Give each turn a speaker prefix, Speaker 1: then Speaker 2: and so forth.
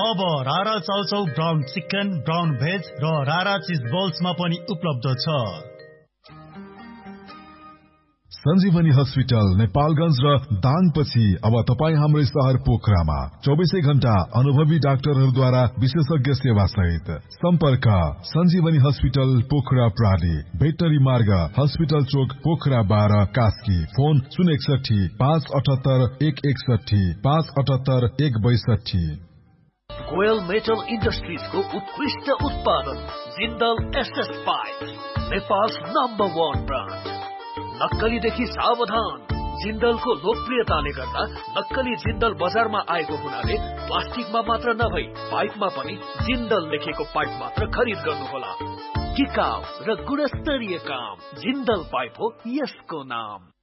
Speaker 1: अब रारा chow chow brown chicken, brown veg र रारा चीज बल्समा पनि उपलब्ध छ।
Speaker 2: सञ्जीवनी हस्पिटल नेपालगञ्ज र दाङपछि अब तपाईँ हाम्रै शहर पोखरामा 24 घण्टा अनुभवी डाक्टरहरूद्वारा विशेषज्ञ सेवा सहित। सम्पर्क सञ्जीवनी हस्पिटल पोखरा प्राली, भेटनरी मार्ग, हस्पिटल चोक, पोखरा 12, कास्की। फोन 061 578 161 578 162।
Speaker 3: गोयल मेटल इन्डस्ट्रिजको उत्कृष्ट उत्पादन Jindal SS pipe, Nepal's number 1 brand. नक्कलीदेखि सावधान। जिन्दलको लोकप्रियताले गर्दा नक्कली जिन्दल बजारमा आएको हुनाले प्लास्टिकमा मात्र नभई पाइपमा पनि जिन्दल लेखेको पाइप मात्र खरिद गर्नुहोला। टिकाउ र गुणस्तरीय काम जिन्दल पाइप हो यसको नाम।